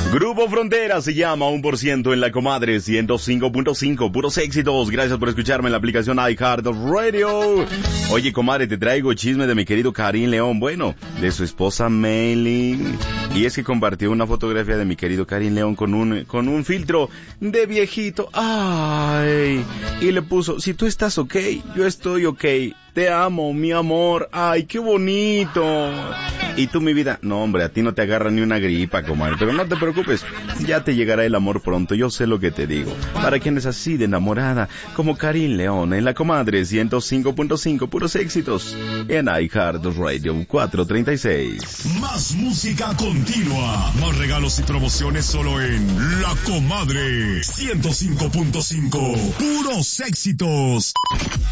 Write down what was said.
Grupo Frontera se llama 1% en la comadre 105.5, puros éxitos. Gracias por escucharme en la aplicación iHeartRadio. Oye, comadre, te traigo chisme de mi querido Karim León, bueno, de su esposa Maylin. Y es que compartió una fotografía de mi querido Karim León con un filtro de viejito. Ay, y le puso, si tú estás ok, yo estoy ok. Te amo, mi amor. Ay, qué bonito. Y tú, mi vida, no, hombre, a ti no te agarra ni una gripa, comadre. Pero no te preocupes, ya te llegará el amor pronto. Yo sé lo que te digo. Para quien es así de enamorada, como Karim León en la comadre 105.5, puros éxitos. En iHeartRadio 436. Más música continua. Más regalos y promociones solo en La Comadre 105.5. Puros éxitos.